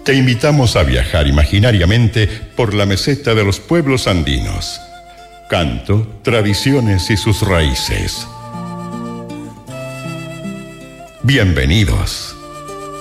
te invitamos a viajar imaginariamente por la meseta de los pueblos andinos. Canto, tradiciones y sus raíces. Bienvenidos.